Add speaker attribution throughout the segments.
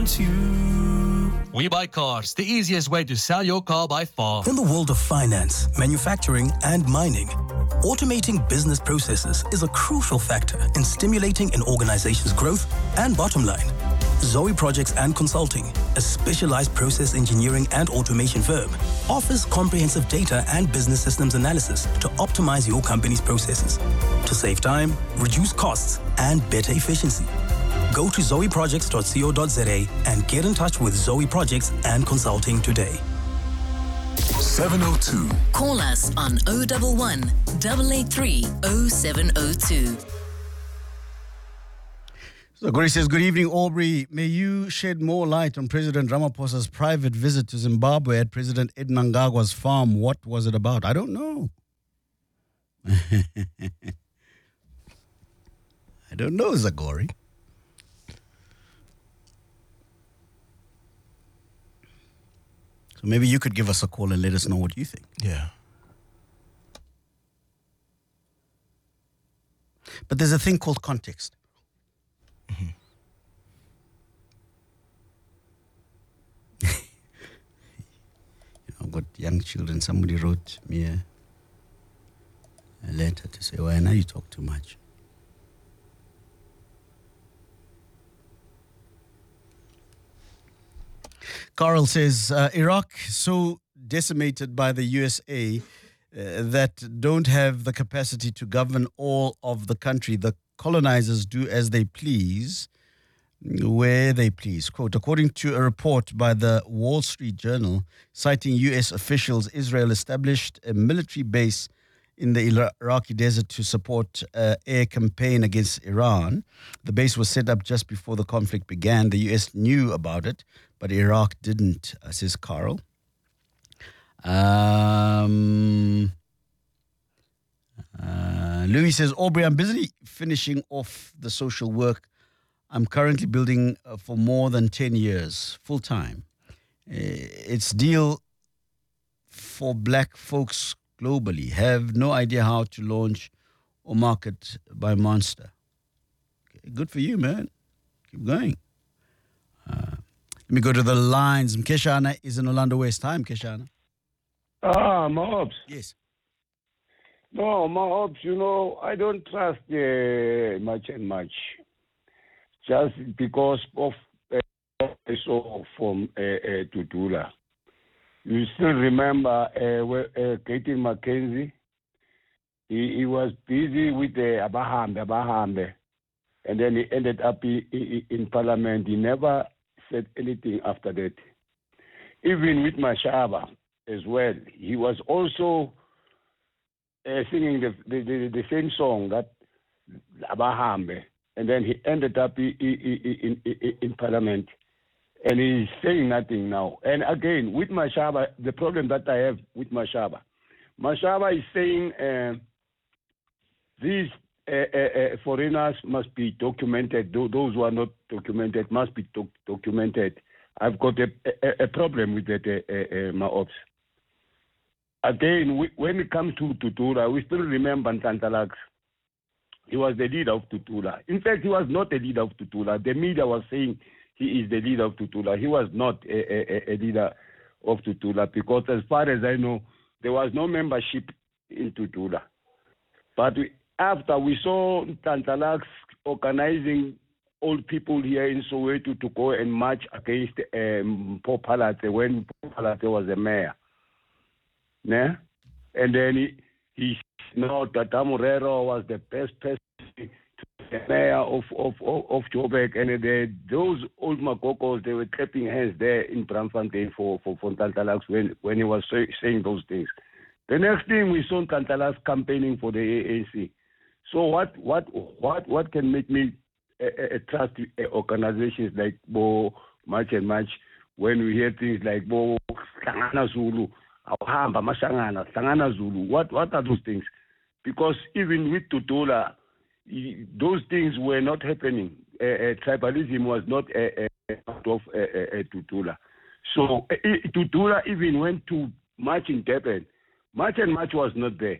Speaker 1: We Buy Cars, the easiest way to sell your car by far.
Speaker 2: In the world of finance, manufacturing, and mining, automating business processes is a crucial factor in stimulating an organization's growth and bottom line. Zoe Projects and Consulting, a specialized process engineering and automation firm, offers comprehensive data and business systems analysis to optimize your company's processes, to save time, reduce costs, and better efficiency. Go to zoeprojects.co.za and get in touch with Zoe Projects and Consulting today.
Speaker 3: 702.
Speaker 4: Call us on 011 883 0702.
Speaker 5: So Gori says, good evening, Aubrey. May you shed more light on President Ramaphosa's private visit to Zimbabwe at President Ed Mnangagwa's farm. What was it about? I don't know. I don't know, Zagori. So maybe you could give us a call and let us know what you think.
Speaker 6: Yeah.
Speaker 5: But there's a thing called context.
Speaker 6: Mm-hmm.
Speaker 5: I've got young children. Somebody wrote me a letter to say, why now you talk too much? Carl says, Iraq so decimated by the USA that don't have the capacity to govern all of the country. The colonizers do as they please, where they please. Quote, according to a report by the Wall Street Journal, citing U.S. officials, Israel established a military base in the Iraqi desert to support air campaign against Iran. The base was set up just before the conflict began. The U.S. knew about it, but Iraq didn't, says Carl. Louis says, Aubrey, I'm busy finishing off the social work. I'm currently building for more than 10 years, full-time. It's deal for black folks globally. Have no idea how to launch or market by Monster. Okay, good for you, man. Keep going. Let me go to the lines. Mkeshana is in Orlando West. Hi, Mkeshana.
Speaker 7: Mobs.
Speaker 5: Yes.
Speaker 7: No, Mobs, I don't trust much and much. Just because of I saw from Tutula. You still remember Katie Mackenzie? He was busy with the Abahambe, and then he ended up in Parliament. He never said anything after that. Even with Mashaba as well, he was also singing the same song, that Abahambe, and then he ended up in Parliament. And he's saying nothing now. And again, with Mashaba, the problem that I have with Mashaba is saying these foreigners must be documented. Those who are not documented must be documented. I've got a problem with that, Maops. Again, when it comes to Tutula, we still remember Ntantalax. He was the leader of Tutula. In fact, he was not the leader of Tutula. The media was saying he is the leader of Tutula. He was not a leader of Tutula because, as far as I know, there was no membership in Tutula. But after we saw Tantalax organizing old people here in Soweto to go and march against Paul Palate when Paul Palate was the mayor. Yeah? And then he Tata Morero was the best person to the mayor of Joburg, and those old Makokos, they were clapping hands there in Braamfontein for Tantalax when he was saying those things. The next thing we saw Tantalax campaigning for the ANC. So what can make me trust organizations like Bo March and March when we hear things like Bo Hlangana Zulu, Awahamba Mashangana, Hlangana Zulu? What are those things? Because even with Tutula, those things were not happening. Tribalism was not part of Tutula. So Tutula even went to March in Durban. March and March was not there.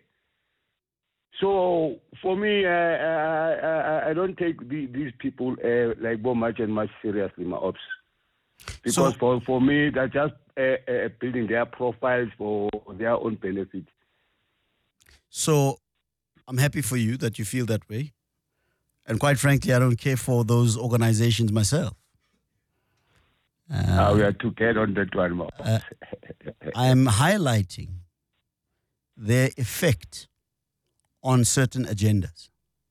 Speaker 7: So for me, I don't take these people like Bo March and March seriously, my ops. Because for me, they're just building their profiles for their own benefit.
Speaker 5: So I'm happy for you that you feel that way. And quite frankly, I don't care for those organizations myself.
Speaker 7: We are together on that one,
Speaker 5: I'm highlighting their effect on certain agendas.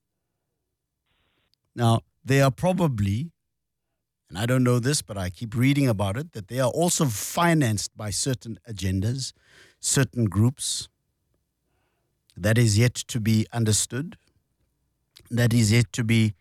Speaker 5: Now, they are probably, and I don't know this, but I keep reading about it, that they are also financed by certain agendas, certain groups. That is yet to be understood. That is yet to be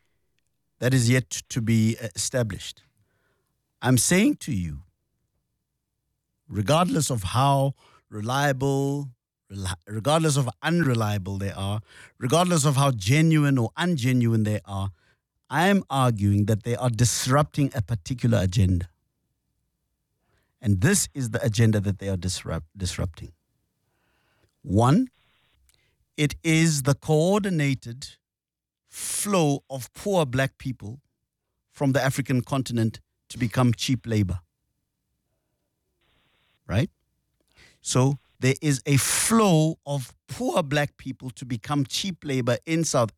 Speaker 5: established. I'm saying to you, regardless of how reliable, regardless of unreliable they are, regardless of how genuine or ungenuine they are, I am arguing that they are disrupting a particular agenda. And this is the agenda that they are disrupting. One, it is the coordinated flow of poor black people from the African continent to become cheap labor. Right? So there is a flow of poor black people to become cheap labor in South